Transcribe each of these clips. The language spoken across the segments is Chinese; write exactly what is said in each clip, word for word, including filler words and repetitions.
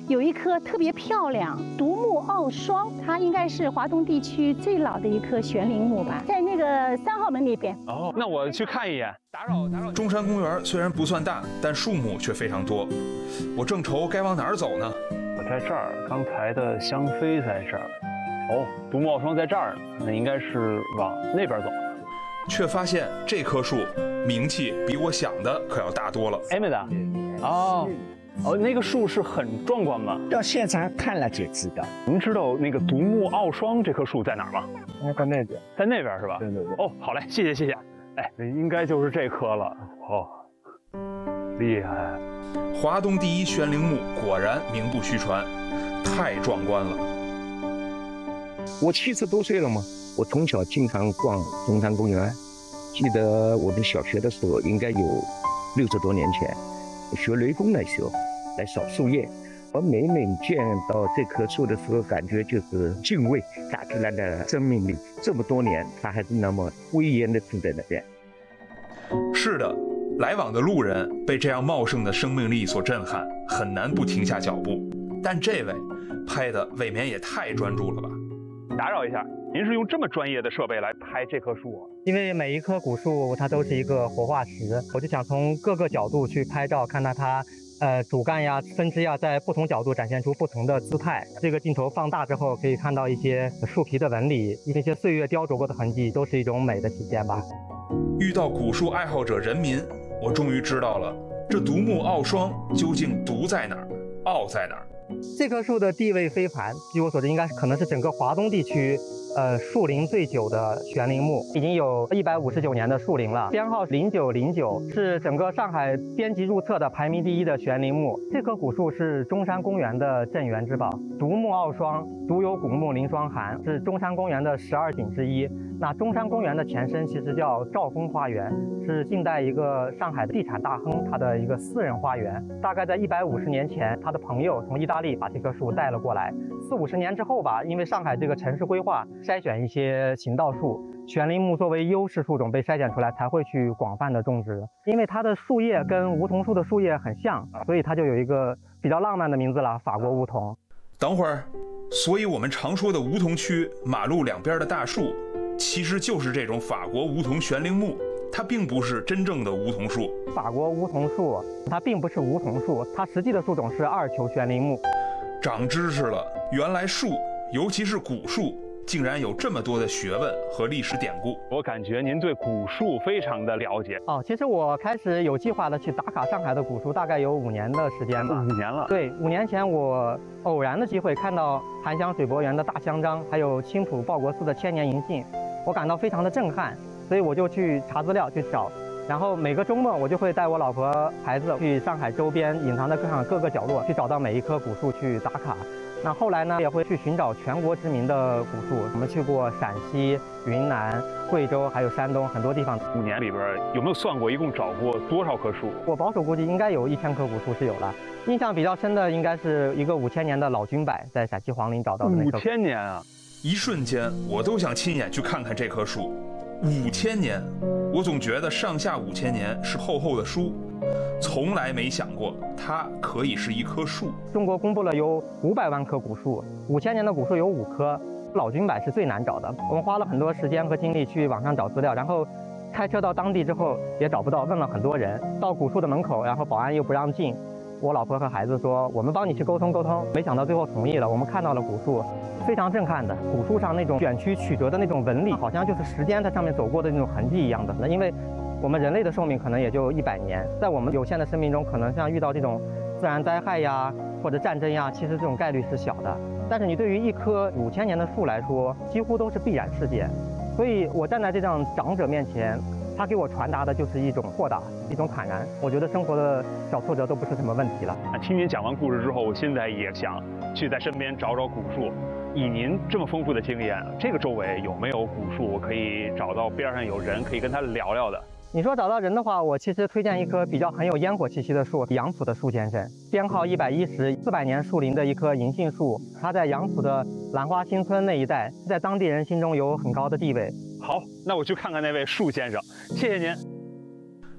有一棵特别漂亮，独木傲霜，它应该是华东地区最老的一棵悬铃木吧，在那个三号门那边。 哦，那我去看一眼。打扰打扰。 中山公园虽然不算大，但树木却非常多。我正愁该往哪儿走呢？ 我在这儿，刚才的香妃在这儿。哦，独木傲霜在这儿，那应该是往那边走。 却发现这棵树名气比我想的可要大多了。 哎，妹子，哦。哦，那个树是很壮观吗？ 到现场看了就知道。 您知道那个独木傲霜这棵树在哪儿吗？ 在那边， 在那边是吧？ 对对对。 哦，好嘞，谢谢谢谢。哎，应该就是这棵了。哦，厉害！ 华东第一悬铃木果然名不虚传，太壮观了。 我七十多岁了嘛，我从小经常逛中山公园，记得我们小学的时候，应该有六十多年前。学雷锋的时候来扫树叶，我每每见到这棵树的时候，感觉就是敬畏大自然的生命力。这么多年，它还是那么威严地站在那边。 是的，来往的路人被这样茂盛的生命力所震撼，很难不停下脚步。但这位拍的未免也太专注了吧？ 打扰一下，您是用这么专业的设备来拍这棵树啊？ 因为每一棵古树它都是一个活化石，我就想从各个角度去拍照，看到它，呃，主干呀、分支呀，在不同角度展现出不同的姿态。这个镜头放大之后，可以看到一些树皮的纹理，一些岁月雕琢过的痕迹，都是一种美的体现吧。 遇到古树爱好者人民，我终于知道了，这独木傲霜究竟独在哪儿，傲在哪儿。 这棵树的地位非凡，据我所知，应该可能是整个华东地区，呃，树龄最久的悬铃木，已经有一百五十九年的树龄了。编号零九零九，是整个上海编辑入册的排名第一的悬铃木。这棵古树是中山公园的镇园之宝，独木傲霜，独有古木临霜寒，是中山公园的十二景之一。那中山公园的前身其实叫兆丰花园，是近代一个上海的地产大亨他的一个私人花园。大概在一百五十年前，他的朋友从意大利把这棵树带了过来。四五十年之后吧，因为上海这个城市规划筛选一些行道树，悬铃木作为优势树种被筛选出来，才会去广泛的种植。因为它的树叶跟梧桐树的树叶很像，所以它就有一个比较浪漫的名字了——法国梧桐。 等会儿，所以我们常说的梧桐区马路两边的大树，其实就是这种法国梧桐悬铃木，它并不是真正的梧桐树。 法国梧桐树它并不是梧桐树，它实际的树种是二球悬铃木。 长知识了，原来树，尤其是古树，竟然有这么多的学问和历史典故。 我感觉您对古树非常的了解哦。其实我开始有计划的去打卡上海的古树，大概有五年的时间吧。 五年了。 对，五年前我偶然的机会看到檀香水柏园的大香樟，还有青浦报国寺的千年银杏，我感到非常的震撼，所以我就去查资料去找。然后每个周末我就会带我老婆孩子去上海周边隐藏在各上各个角落去找到每一棵古树去打卡。那后来呢，也会去寻找全国知名的古树。我们去过陕西、云南、贵州，还有山东很多地方。 五年里边有没有算过一共找过多少棵树？ 我保守估计应该有一千棵古树是有了。印象比较深的应该是一个五千年的老君柏，在陕西黄陵找到的那棵。 五千年啊！ 一瞬间，我都想亲眼去看看这棵树。五千年，我总觉得上下五千年是厚厚的书，从来没想过它可以是一棵树。 中国公布了有五百万棵古树，五千年的古树有五棵，老君柏是最难找的。我们花了很多时间和精力去网上找资料，然后开车到当地之后也找不到，问了很多人，到古树的门口，然后保安又不让进。我老婆和孩子说，我们帮你去沟通沟通，没想到最后同意了。我们看到了古树，非常震撼的，古树上那种卷曲曲折的那种纹理，好像就是时间在上面走过的那种痕迹一样的。那因为我们人类的寿命可能也就一百年，在我们有限的生命中，可能像遇到这种自然灾害呀或者战争呀，其实这种概率是小的。但是你对于一棵五千年的树来说，几乎都是必然事件。所以我站在这样长者面前，他给我传达的就是一种豁达，一种坦然。我觉得生活的小挫折都不是什么问题了。 听您讲完故事之后，我现在也想去在身边找找古树。以您这么丰富的经验，这个周围有没有古树我可以找到边上有人可以跟他聊聊的？ 你说找到人的话，我其实推荐一棵比较很有烟火气息的树，杨浦的树先生，编号一百一十，四百年树龄的一棵银杏树，它在杨浦的兰花新村那一带，在当地人心中有很高的地位。 好，那我去看看那位树先生，谢谢您。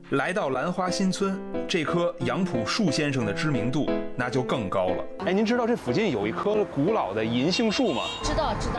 来到兰花新村，这棵杨浦树先生的知名度那就更高了。 哎，您知道这附近有一棵古老的银杏树吗？ 知道知道。